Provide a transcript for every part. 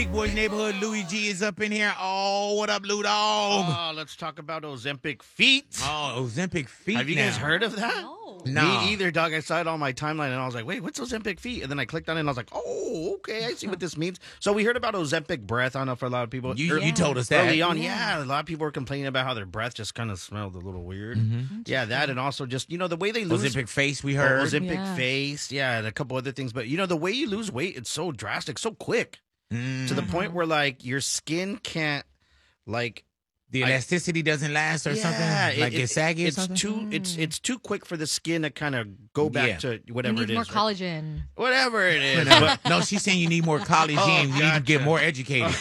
Big Boy Neighborhood, Louis G is up in here. Oh, what up, Lou Dog? Oh, let's talk about Ozempic feet. Oh, Ozempic feet. Have you guys heard of that? No. Me either, dog. I saw it on my timeline, and I was like, wait, what's Ozempic feet? And then I clicked on it, and I was like, oh, okay, I see what this means. So we heard about Ozempic breath. I don't know for a lot of people. You told us that. Early on, yeah. A lot of people were complaining about how their breath just kind of smelled a little weird. Yeah, that, and also just, the way they lose. Ozempic face, we heard. Ozempic face, yeah, and a couple other things. But, the way you lose weight, it's so drastic, so quick. To the point where, your skin can't, the elasticity doesn't last or something? Like it's saggy or something? It's too quick for the skin to kind of go back to whatever it is. You need more collagen. Right? Whatever it is. No, she's saying you need more collagen. You need to get more educated.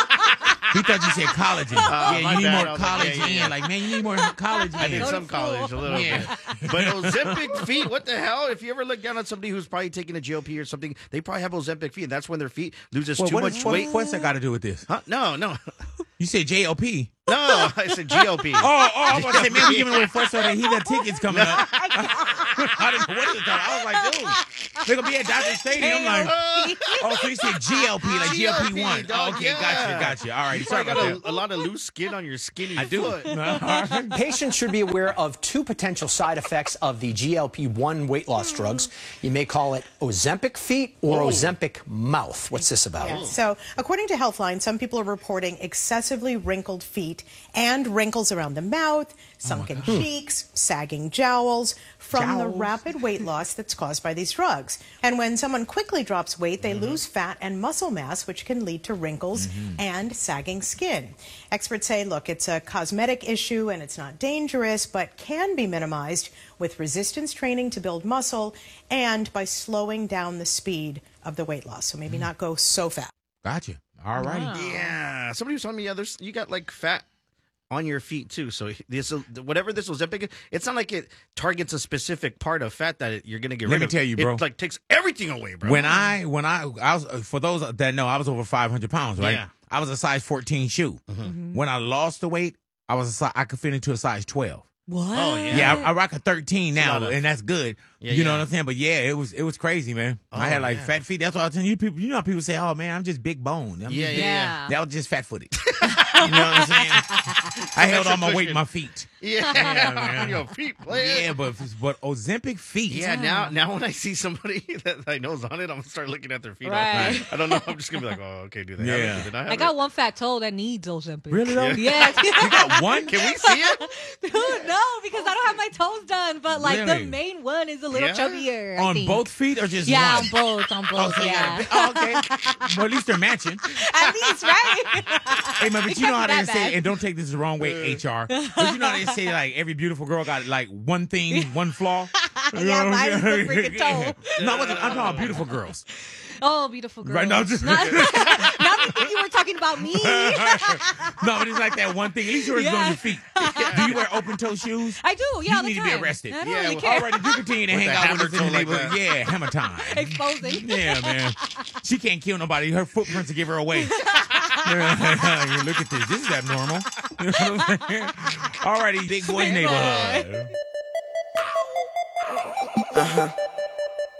He thought you said collagen. You need more collagen. Yeah. Like, man, you need more collagen. I did some college a little bit. But Ozempic feet, what the hell? If you ever look down on somebody who's probably taking a GLP or something, they probably have Ozempic feet, and that's when their feet loses too much weight. What's that got to do with this? Huh? No. You said JLP. No, I said GLP. I was going to say, man, we giving away first so that he got tickets coming up. I didn't know what it was. I was like, dude, they're going to be at Dodger Stadium. I'm like, so you said GLP, like GLP-1. dog, Okay, gotcha. All right, sorry about that. A lot of loose skin on your skinny I do. foot. Patients should be aware of two potential side effects of the GLP-1 weight loss drugs. You may call it Ozempic feet or Ozempic mouth. What's this about? Yeah. So, according to Healthline, some people are reporting excessively wrinkled feet and wrinkles around the mouth, sunken cheeks, sagging jowls from the rapid weight loss that's caused by these drugs. And when someone quickly drops weight, they lose fat and muscle mass, which can lead to wrinkles and sagging skin. Experts say, look, it's a cosmetic issue and it's not dangerous, but can be minimized with resistance training to build muscle and by slowing down the speed of the weight loss. So maybe not go so fast. Gotcha. All righty. Wow. Yeah. Somebody was telling me, you got fat on your feet too. So this, whatever this Ozempic, it's not like it targets a specific part of fat that you're going to get rid of. Let me tell you, bro. It takes everything away, bro. When I was, for those that know, I was over 500 pounds, right? Yeah. I was a size 14 shoe. When I lost the weight, I could fit into a size 12. What? Oh, yeah. Yeah, I rock a 13 now, and that's good. Yeah, you know what I'm saying? But yeah, it was crazy, man. I had fat feet. That's why I was telling you people. You know how people say, "Oh man, I'm just big bone." Yeah. That was just fat footed. You know what I'm saying? I held all my weight in my feet. Yeah, man. Your feet, player. Yeah, but Ozempic feet. Yeah, now when I see somebody that I know is on it, I'm gonna start looking at their feet. Right. I don't know. I'm just gonna be like, oh, okay, do they have it? Do they not have I got one fat toe that needs Ozempic. Really though? Yes. You got one? Can we see it? Dude, no, because I don't have my toes done. But Really? the main one is a little Yeah? chubbier. I On think. both feet or just Yeah, one? on both. So you Yeah. got okay. Well, at least they're matching. At least, right? Hey, man, but It you know how can't be they that say, bad. and don't take this the wrong way, HR. But you know how they say, every beautiful girl got, one thing, one flaw? Yeah, mine is the freaking toe. No, I'm talking about beautiful girls. Oh, beautiful girl. Right, no, just- not because you were talking about me. No, but it's like that one thing. At least yours is on your feet. Do you wear open-toe shoes? I do, yeah, all You the need to time. be arrested. I don't Yeah, really well, care. All right, if you continue to hang the out with us in the hammer toe like neighborhood, that. yeah, hammer time. Exposing. Yeah, man. She can't kill nobody. Her footprints will give her away. Yeah, look at this. This is abnormal. You know what I'm saying? All righty, Big Boy Neighborhood.